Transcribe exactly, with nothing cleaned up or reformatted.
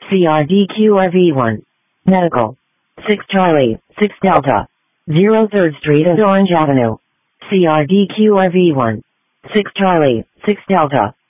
C R D Q R V one. Medical. six Charlie, six Delta. zero third Street and Orange Avenue. C R D Q R V one. six Charlie, six Delta.